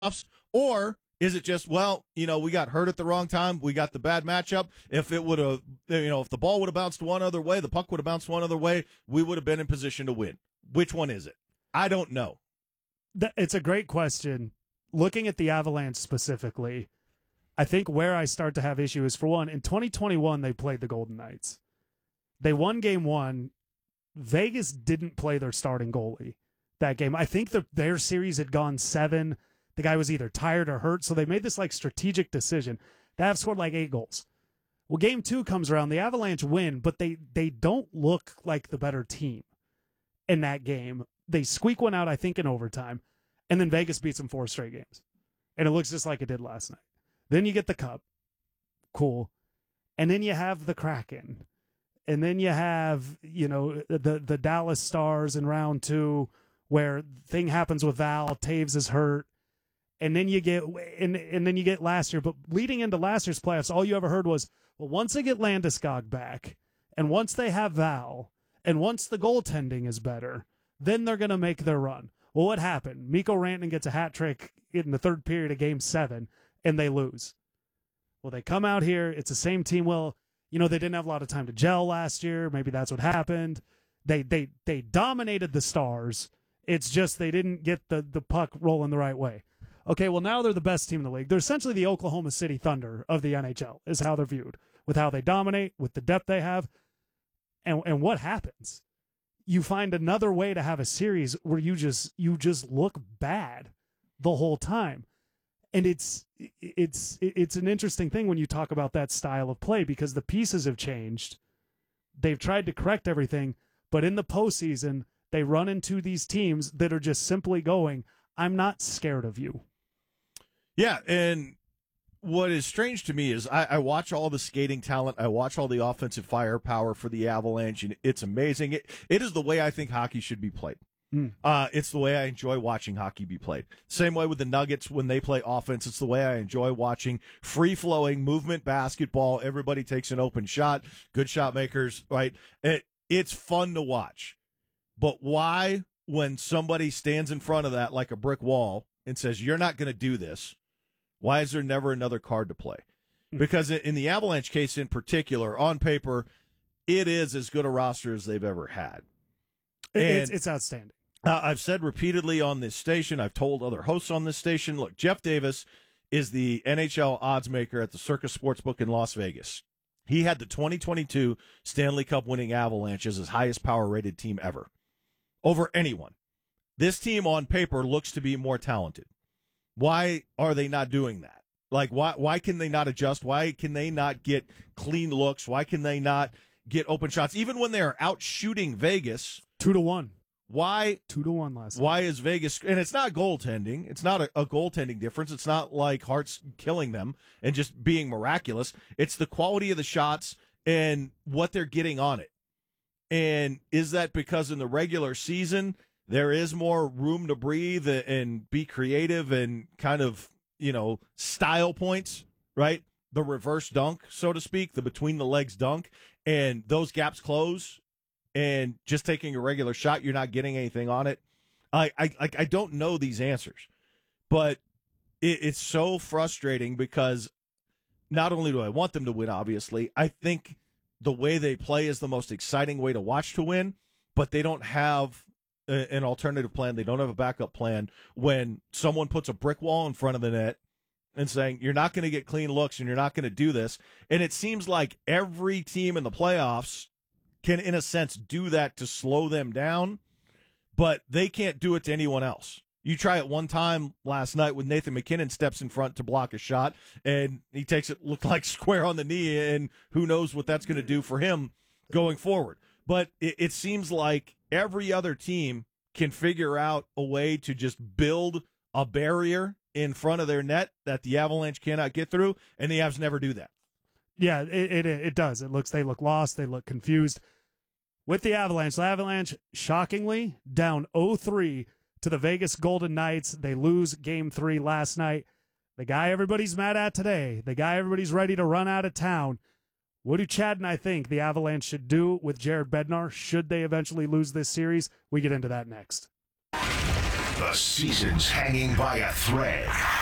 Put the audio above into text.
Or is it just, well, we got hurt at the wrong time. We got the bad matchup. If it would have, if the ball would have bounced one other way, the puck would have bounced one other way, we would have been in position to win. Which one is it? I don't know. It's a great question. Looking at the Avalanche specifically, I think where I start to have issue is, for one, in 2021, they played the Golden Knights. They won game one. Vegas didn't play their starting goalie that game. I think their series had gone 7. The guy was either tired or hurt, so they made this strategic decision to have scored 8 goals. Well, game 2 comes around. The Avalanche win, but they don't look like the better team in that game. They squeak one out, I think, in overtime, and then Vegas beats them 4 straight games. And it looks just like it did last night. Then you get the Cup. Cool. And then you have the Kraken. And then you have, the Dallas Stars in round 2, where thing happens with Val. Taves is hurt. And then you get and then you get last year. But leading into last year's playoffs, all you ever heard was, well, once they get Landeskog back, and once they have Val, and once the goaltending is better, then they're going to make their run. Well, what happened? Mikko Rantanen gets a hat trick in the third period of Game 7, and they lose. Well, they come out here. It's the same team. Well, they didn't have a lot of time to gel last year. Maybe that's what happened. They dominated the Stars. It's just they didn't get the puck rolling the right way. Okay, well, now they're the best team in the league. They're essentially the Oklahoma City Thunder of the NHL, is how they're viewed, with how they dominate, with the depth they have. And what happens? You find another way to have a series where you just look bad the whole time. And it's an interesting thing when you talk about that style of play, because the pieces have changed. They've tried to correct everything, but in the postseason, they run into these teams that are just simply going, I'm not scared of you. Yeah, and what is strange to me is I watch all the skating talent. I watch all the offensive firepower for the Avalanche, and it's amazing. It is the way I think hockey should be played. It's the way I enjoy watching hockey be played. Same way with the Nuggets when they play offense. It's the way I enjoy watching free-flowing movement basketball. Everybody takes an open shot. Good shot makers, right? It's fun to watch. But why, when somebody stands in front of that like a brick wall and says, you're not going to do this, why is there never another card to play? Because in the Avalanche case in particular, on paper, it is as good a roster as they've ever had. It's outstanding. I've said repeatedly on this station, I've told other hosts on this station, look, Jeff Davis is the NHL odds maker at the Circus Sportsbook in Las Vegas. He had the 2022 Stanley Cup winning Avalanche as his highest power rated team ever, over anyone. This team on paper looks to be more talented. Why are they not doing that? Why can they not adjust? Why can they not get clean looks? Why can they not get open shots? Even when they are out shooting Vegas 2-1. Why 2-1 last night. Why is Vegas, and it's not goaltending. It's not a goaltending difference. It's not like Hart's killing them and just being miraculous. It's the quality of the shots and what they're getting on it. And is that because in the regular season there is more room to breathe and be creative and kind of, style points, right? The reverse dunk, so to speak, the between the legs dunk, and those gaps close, and just taking a regular shot, you're not getting anything on it. I don't know these answers, but it's so frustrating because not only do I want them to win, obviously, I think the way they play is the most exciting way to watch to win, but they don't have an alternative plan. They don't have a backup plan when someone puts a brick wall in front of the net and saying, you're not going to get clean looks and you're not going to do this. And it seems like every team in the playoffs can, in a sense, do that to slow them down, but they can't do it to anyone else. You try it one time last night when Nathan McKinnon steps in front to block a shot, and he takes it look like square on the knee, and who knows what that's going to do for him going forward. But it seems like every other team can figure out a way to just build a barrier in front of their net that the Avalanche cannot get through, and the Avs never do that. Yeah, it does. They look lost. They look confused. With the Avalanche, shockingly, down 0-3 to the Vegas Golden Knights. They lose Game 3 last night. The guy everybody's mad at today, the guy everybody's ready to run out of town. What do Chad and I think the Avalanche should do with Jared Bednar should they eventually lose this series? We get into that next. The season's hanging by a thread.